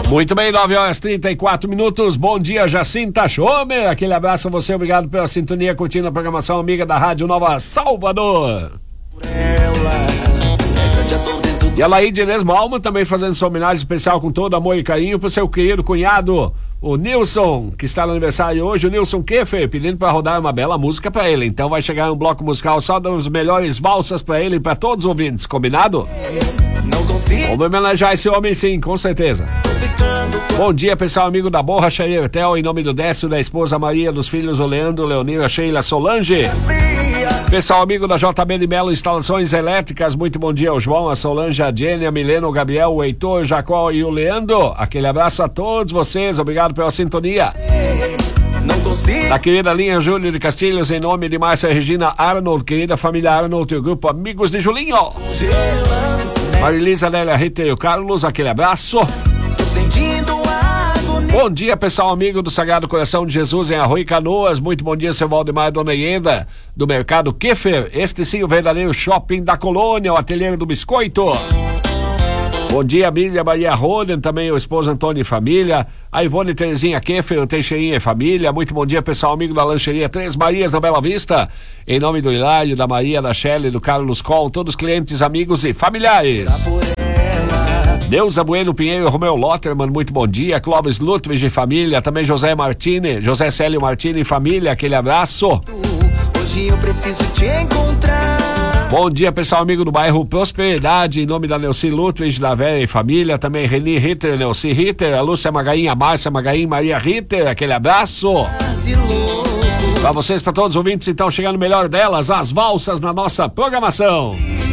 Muito bem, 9h34. Bom dia, Jacinta Schomer. Aquele abraço a você, obrigado pela sintonia, curtindo a programação amiga da Rádio Nova Salvador. E a Laíde Lesmalma também fazendo sua homenagem especial com todo amor e carinho pro seu querido cunhado, o Nilson, que está no aniversário hoje, o Nilson Keffer, pedindo para rodar uma bela música para ele. Então vai chegar um bloco musical só das melhores valsas para ele e para todos os ouvintes, combinado? Vamos homenagear esse homem, sim, com certeza. Bom dia, pessoal amigo da Borracharia Ertel, em nome do Décio, da esposa Maria, dos filhos o Leandro, Leonira, Sheila, Solange. Pessoal amigo da JB de Melo Instalações Elétricas, muito bom dia ao João, a Solange, a Jenny, a Milena, o Gabriel, o Heitor, o Jacó e o Leandro. Aquele abraço a todos vocês, obrigado pela sintonia. Da querida linha Júlio de Castilhos, em nome de Márcia Regina Arnold, querida família Arnold e o grupo Amigos de Julinho. Marilisa, Lélia, Rita e o Carlos, aquele abraço. Bom dia, pessoal amigo do Sagrado Coração de Jesus em Arroio e Canoas. Muito bom dia, seu Valdemar e Dona Ieda, do Mercado Keffer. Este sim, o verdadeiro shopping da colônia, o ateliê do biscoito. Bom dia, Miriam Maria Roden, também o esposo Antônio e família. A Ivone Terezinha Keffer, o Teixeirinha e família. Muito bom dia, pessoal amigo da lancheria Três Marias na Bela Vista. Em nome do Hilário, da Maria, da Shelley, do Carlos Coll, todos os clientes, amigos e familiares. Neuza Bueno Pinheiro, Romeu Lotterman, muito bom dia. Clóvis Ludwig e família. Também José Martini, José Célio Martini e família, aquele abraço. Hoje eu preciso te encontrar. Bom dia, pessoal amigo do bairro Prosperidade, em nome da Neuci Ludwig, da Vera e família. Também Reni Ritter, Neuci Ritter, a Lúcia Magaim, a Márcia Magaim, Maria Ritter, aquele abraço. Pra vocês, pra todos os ouvintes, então, chegando o melhor delas, as valsas na nossa programação.